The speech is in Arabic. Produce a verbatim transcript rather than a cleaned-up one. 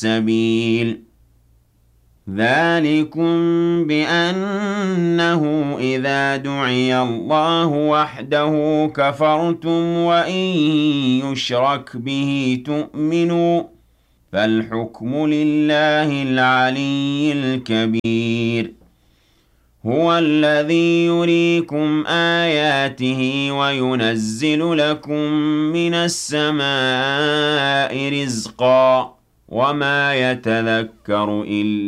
السبيل ذلكم بأنه إذا دعي الله وحده كفرتم وإن يشرك به تؤمنوا فالحكم لله العلي الكبير هو الذي يريكم آياته وينزل لكم من السماء رزقا وما يتذكر إلا